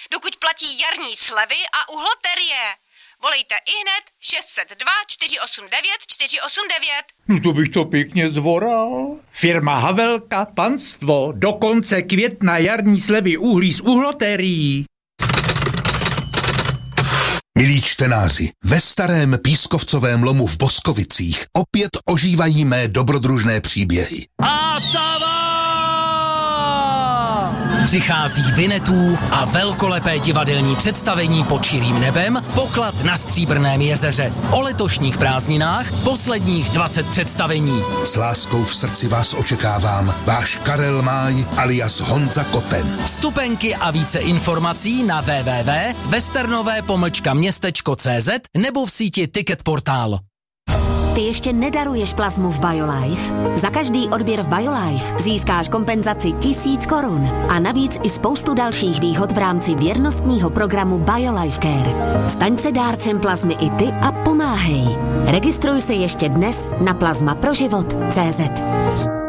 dokud platí jarní slevy a u loterie. Volejte ihned 602 489 489. No to bych to pěkně zvoral. Firma Havelka, panstvo, do konce května jarní slevy uhlí z uhlotérií. Milí čtenáři, ve starém pískovcovém lomu v Boskovicích opět ožívají mé dobrodružné příběhy. Přichází Vinetů a velkolepé divadelní představení Pod širým nebem, Poklad na Stříbrném jezeře. O letošních prázdninách posledních 20 představení. S láskou v srdci vás očekávám, váš Karel Máj alias Honza Koten. Vstupenky a více informací na www.westernové-městečko.cz nebo v síti Ticketportál. Ty ještě nedaruješ plazmu v BioLife? Za každý odběr v BioLife získáš kompenzaci 1000 korun a navíc i spoustu dalších výhod v rámci věrnostního programu BioLife Care. Staň se dárcem plazmy i ty a pomáhej. Registruj se ještě dnes na plazmaproživot.cz.